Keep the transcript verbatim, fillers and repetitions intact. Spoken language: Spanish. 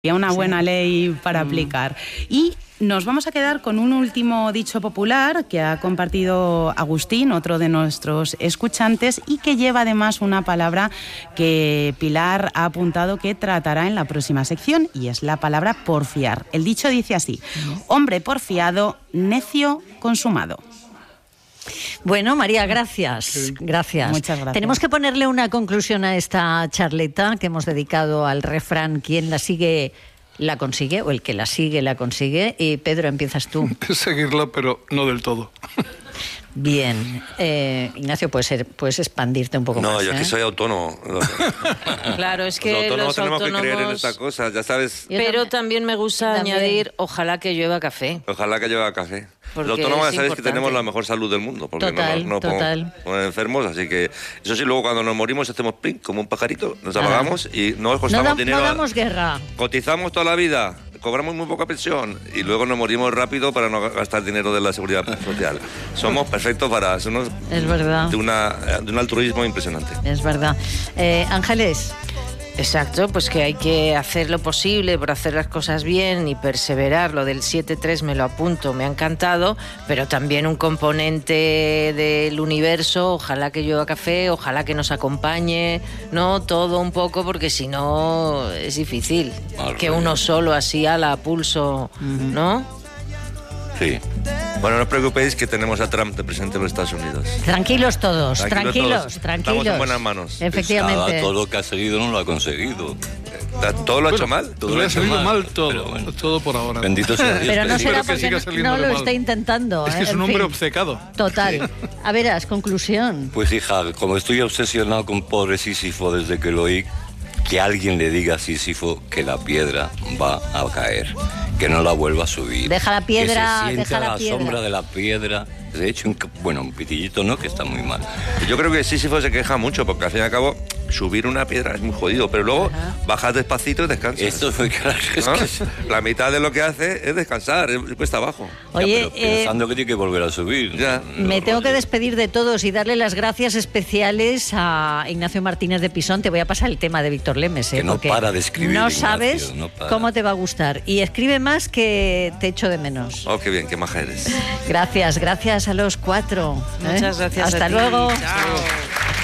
Una buena ley para aplicar. Y nos vamos a quedar con un último dicho popular que ha compartido Agustín, otro de nuestros escuchantes, y que lleva además una palabra que Pilar ha apuntado que tratará en la próxima sección, y es la palabra porfiar. El dicho dice así: hombre porfiado, necio consumado. Bueno, María, gracias. Sí. Gracias. Muchas gracias. Tenemos que ponerle una conclusión a esta charleta que hemos dedicado al refrán: quien la sigue, la consigue, o el que la sigue, la consigue. Y Pedro, empiezas tú. Seguirla, pero no del todo. Bien. Eh, Ignacio, puedes, ser, puedes expandirte un poco no, más. No, yo ¿eh? es que soy autónomo. Claro, es que los autónomos los tenemos autónomos... que creer en esta cosa, ya sabes. Pero también me gusta también. añadir, ojalá que llueva café. Ojalá que llueva café. Porque los autónomos ya sabéis importante. que tenemos la mejor salud del mundo, porque total, no nos no total. ponemos enfermos, así que eso sí, luego cuando nos morimos hacemos pling, como un pajarito, nos apagamos y no costamos no da, dinero. No damos guerra. Cotizamos toda la vida, cobramos muy poca pensión y luego nos morimos rápido para no gastar dinero de la seguridad social. Somos perfectos para hacernos es verdad. De, una, de un altruismo impresionante. Es verdad. Eh, Ángeles. Exacto, pues que hay que hacer lo posible por hacer las cosas bien y perseverar. Lo del siete tres me lo apunto, me ha encantado, pero también un componente del universo, ojalá que llueva café, ojalá que nos acompañe, ¿no? Todo un poco, porque si no es difícil Al que uno solo así a la pulso, ¿no? Sí. Bueno, no os preocupéis que tenemos a Trump de presidente de los Estados Unidos. Tranquilos todos, tranquilos, tranquilos. Todos. tranquilos. Estamos en buenas manos. Efectivamente. Nada, todo lo que ha seguido no lo ha conseguido. ¿Todo lo ha hecho mal? Todo lo ha salido mal, mal todo, bueno. todo por ahora. Bendito sea Dios. Pero no será porque no, no lo mal. está intentando. Es que ¿eh? es un en hombre fin. obcecado. Total. A veras, conclusión. Pues hija, como estoy obsesionado con pobre Sísifo desde que lo oí, que alguien le diga a Sísifo que la piedra va a caer, que no la vuelva a subir. Deja la piedra, que se sienta deja la a la piedra. sombra de la piedra. De hecho, un, bueno, un pitillito no, que está muy mal. Yo creo que Sísifo se queja mucho, porque al fin y al cabo subir una piedra es muy jodido, pero luego Ajá. bajas despacito y descansas. Esto fue claro, es ¿no? que... La mitad de lo que hace es descansar, es cuesta abajo. Oye, ya, pero pensando eh, que tiene que volver a subir. Ya. Me no, tengo no, que despedir de todos y darle las gracias especiales a Ignacio Martínez de Pisón. Te voy a pasar el tema de Víctor Lemes, ¿eh? Que no Porque para de escribir, no Ignacio, sabes no para. cómo te va a gustar. Y escribe más que te echo de menos. Oh, qué bien, qué maja eres. Gracias, gracias a los cuatro. Muchas ¿eh? gracias. Hasta a ti. luego. Chao.